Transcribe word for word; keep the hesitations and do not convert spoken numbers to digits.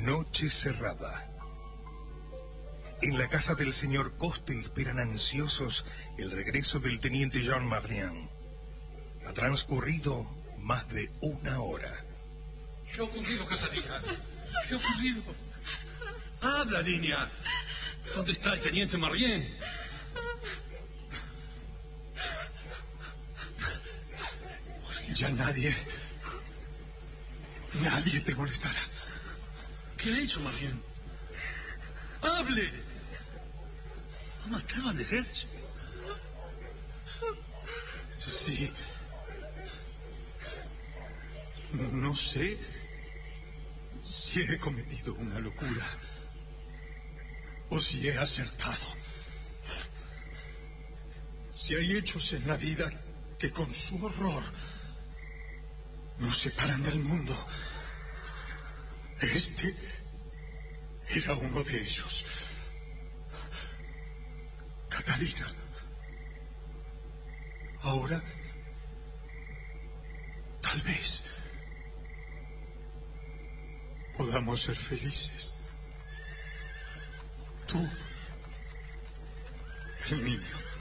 Noche cerrada. En la casa del señor Coste esperan ansiosos el regreso del teniente Jean Marlian. Ha transcurrido más de una hora. ¿Qué ha ocurrido, Catalina? ¿Qué ha ocurrido? Habla, niña. ¿Dónde está el teniente Marlian? Ya nadie... Nadie te molestará. ¿Qué ha hecho Marlian? ¡Hable! ¿Ha matado a Negerch? Sí. No sé si he cometido una locura o si he acertado. Si hay hechos en la vida que con su horror nos separan del mundo, este era uno de ellos. Catalina, ahora tal vez podamos ser felices. Tú, el niño,